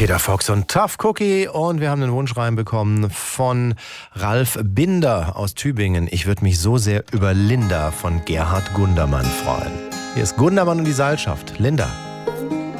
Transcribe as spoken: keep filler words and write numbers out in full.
Peter Fox und Tough Cookie, und wir haben einen Wunsch reinbekommen von Ralf Binder aus Tübingen. Ich würde mich so sehr über Linda von Gerhard Gundermann freuen. Hier ist Gundermann und die Seilschaft. Linda.